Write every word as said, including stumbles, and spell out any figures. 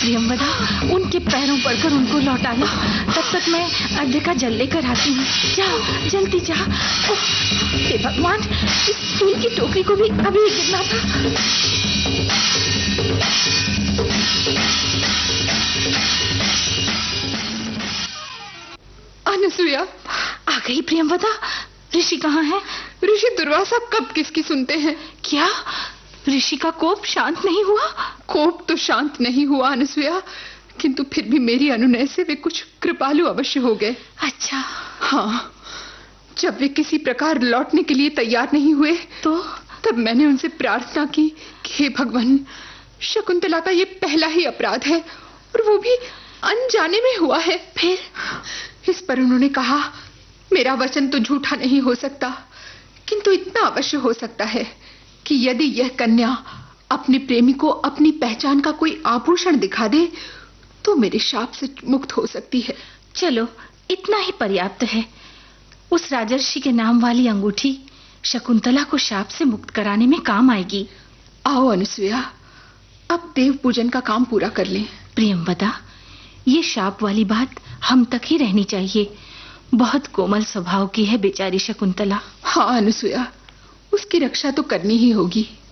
प्रियंवदा, उनके पैरों पड़कर उनको लौटा लो। तब तक मैं अर्धे का जल लेकर आती हूँ। जाओ, जल्दी जा। हे भगवान, इस फूल की टोकरी को भी अभी गिरना था। अनसुया, आ गई प्रियंवदा। ऋषि कहाँ है? ऋषि दुर्वासा कब किसकी सुनते हैं? क्या ऋषि का कोप शांत नहीं हुआ? कोप तो शांत नहीं हुआ अनसुया, किंतु फिर भी मेरी अनुनय से वे कुछ कृपालु अवश्य हो गए। अच्छा। हाँ, जब वे किसी प्रकार लौटने के लिए तैयार नहीं हुए तो तब मैंने उनसे प्रार्थना की कि हे भगवान, शकुंतला का ये पहला ही अपराध है और वो भी अनजाने में हुआ है। फिर इस पर उन्होंने कहा, मेरा वचन तो झूठा नहीं हो सकता, किंतु इतना अवश्य हो सकता है कि यदि यह कन्या अपने प्रेमी को अपनी पहचान का कोई आभूषण दिखा दे तो मेरे शाप से मुक्त हो सकती है। चलो, इतना ही पर्याप्त है। उस राजर्षि के नाम वाली अंगूठी शकुंतला को शाप से मुक्त कराने में काम आएगी। आओ अनसुया, अब देव पूजन का काम पूरा कर लें। प्रियंवदा, ये शाप वाली बात हम तक ही रहनी चाहिए। बहुत कोमल स्वभाव की है बेचारी शकुंतला। हाँ अनसुया, उसकी रक्षा तो करनी ही होगी।